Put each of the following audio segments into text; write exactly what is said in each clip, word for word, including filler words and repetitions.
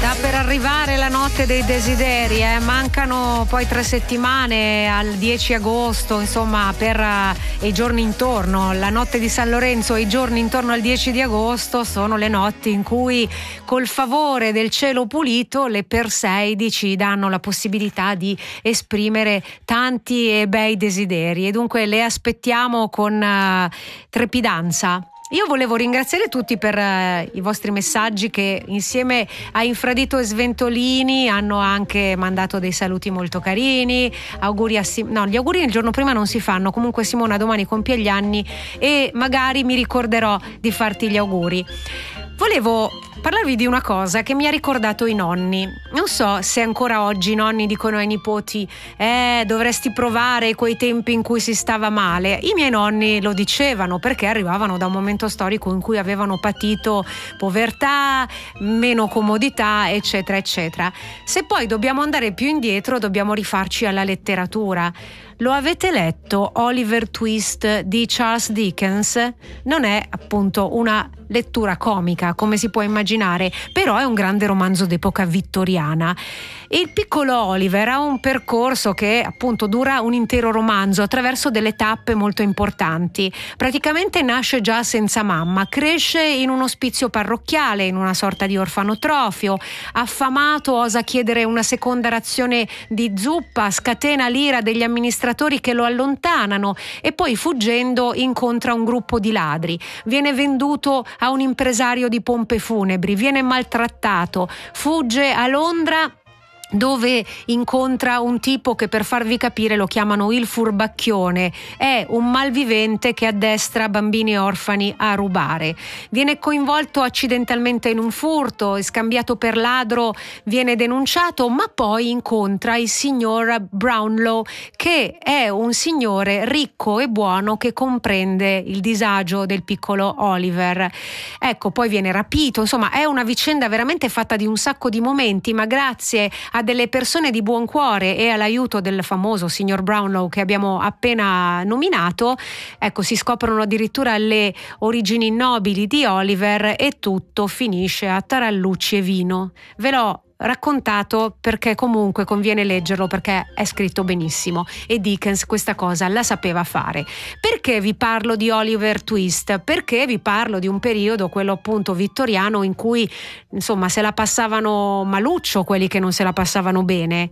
Sta per arrivare la notte dei desideri, eh? Mancano poi tre settimane al dieci agosto, insomma, per uh, i giorni intorno. La notte di San Lorenzo e i giorni intorno al dieci di agosto sono le notti in cui, col favore del cielo pulito, le Perseidi ci danno la possibilità di esprimere tanti e bei desideri, e dunque le aspettiamo con uh, trepidanza. Io volevo ringraziare tutti per uh, i vostri messaggi, che insieme a Infradito e Sventolini hanno anche mandato dei saluti molto carini. Auguri a Sim- no, gli auguri il giorno prima non si fanno. Comunque Simona domani compie gli anni e magari mi ricorderò di farti gli auguri. Volevo parlarvi di una cosa che mi ha ricordato i nonni. Non so se ancora oggi i nonni dicono ai nipoti eh, dovresti provare quei tempi in cui si stava male. I miei nonni lo dicevano perché arrivavano da un momento storico in cui avevano patito povertà, meno comodità, eccetera, eccetera. Se poi dobbiamo andare più indietro, dobbiamo rifarci alla letteratura. Lo avete letto Oliver Twist di Charles Dickens? Non è appunto una lettura comica, come si può immaginare, però è un grande romanzo d'epoca vittoriana. Il piccolo Oliver ha un percorso che appunto dura un intero romanzo attraverso delle tappe molto importanti. Praticamente nasce già senza mamma, cresce in un ospizio parrocchiale, in una sorta di orfanotrofio, affamato osa chiedere una seconda razione di zuppa, scatena l'ira degli amministratori che lo allontanano e poi, fuggendo, incontra un gruppo di ladri. Viene venduto a un impresario di pompe funebri, viene maltrattato, fugge a Londra, dove incontra un tipo che, per farvi capire, lo chiamano il furbacchione. È un malvivente che addestra bambini orfani a rubare. Viene coinvolto accidentalmente in un furto e, scambiato per ladro, viene denunciato, ma poi incontra il signor Brownlow, che è un signore ricco e buono che comprende il disagio del piccolo Oliver. Ecco, poi viene rapito. Insomma, è una vicenda veramente fatta di un sacco di momenti, ma grazie a delle persone di buon cuore e all'aiuto del famoso signor Brownlow che abbiamo appena nominato, ecco, si scoprono addirittura le origini nobili di Oliver e tutto finisce a tarallucci e vino. Ve l'ho raccontato perché comunque conviene leggerlo, perché è scritto benissimo e Dickens questa cosa la sapeva fare. Perché vi parlo di Oliver Twist? Perché vi parlo di un periodo, quello appunto vittoriano, in cui insomma se la passavano maluccio quelli che non se la passavano bene.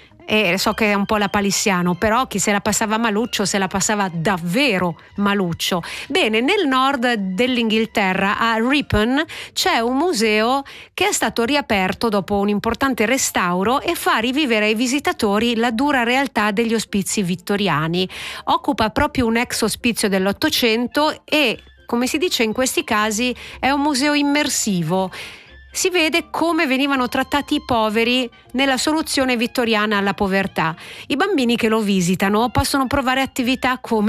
E so che è un po' la palissiano, però chi se la passava maluccio se la passava davvero maluccio. Bene, nel nord dell'Inghilterra, a Ripon, c'è un museo che è stato riaperto dopo un importante restauro e fa rivivere ai visitatori la dura realtà degli ospizi vittoriani. Occupa proprio un ex ospizio dell'Ottocento e, come si dice in questi casi, è un museo immersivo. Si vede come venivano trattati i poveri nella soluzione vittoriana alla povertà. I bambini che lo visitano possono provare attività come...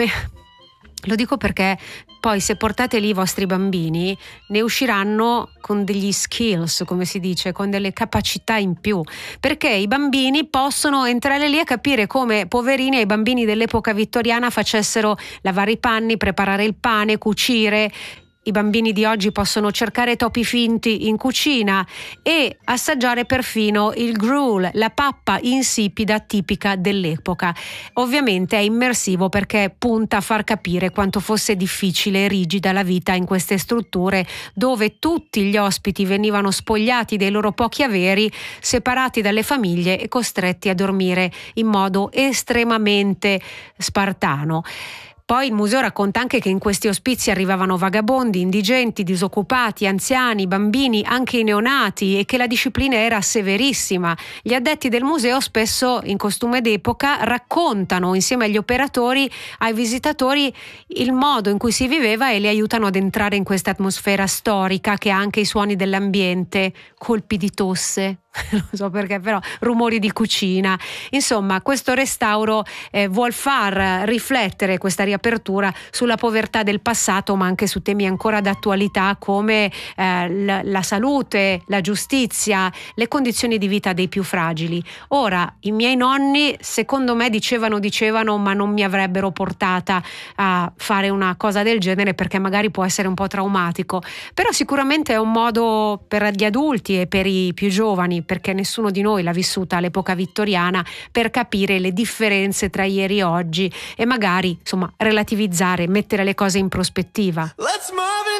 Lo dico perché poi, se portate lì i vostri bambini, ne usciranno con degli skills, come si dice, con delle capacità in più, perché i bambini possono entrare lì a capire come poverini ai bambini dell'epoca vittoriana facessero lavare i panni, preparare il pane, cucire. I bambini di oggi possono cercare topi finti in cucina e assaggiare perfino il gruel, la pappa insipida tipica dell'epoca. Ovviamente è immersivo perché punta a far capire quanto fosse difficile e rigida la vita in queste strutture, dove tutti gli ospiti venivano spogliati dei loro pochi averi, separati dalle famiglie e costretti a dormire in modo estremamente spartano. Poi il museo racconta anche che in questi ospizi arrivavano vagabondi, indigenti, disoccupati, anziani, bambini, anche i neonati, e che la disciplina era severissima. Gli addetti del museo, spesso in costume d'epoca, raccontano insieme agli operatori ai visitatori il modo in cui si viveva e li aiutano ad entrare in questa atmosfera storica che ha anche i suoni dell'ambiente, colpi di tosse, non so perché, però rumori di cucina. Insomma, questo restauro eh, vuol far riflettere, questa riapertura, sulla povertà del passato, ma anche su temi ancora d'attualità come eh, la, la salute, la giustizia, le condizioni di vita dei più fragili. Ora, i miei nonni, secondo me, dicevano, dicevano, ma non mi avrebbero portata a fare una cosa del genere, perché magari può essere un po' traumatico, però sicuramente è un modo per gli adulti e per i più giovani, perché nessuno di noi l'ha vissuta all'epoca vittoriana, per capire le differenze tra ieri e oggi e magari, insomma, relativizzare, mettere le cose in prospettiva. Let's